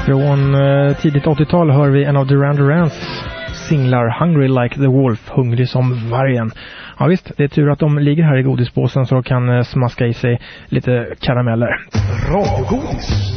Från tidigt 80-tal hör vi en av Duran Durans singlar, Hungry Like the Wolf, hungrig som vargen. Ja visst, det är tur att de ligger här i godispåsen så de kan smaska i sig lite karameller. Radiogodis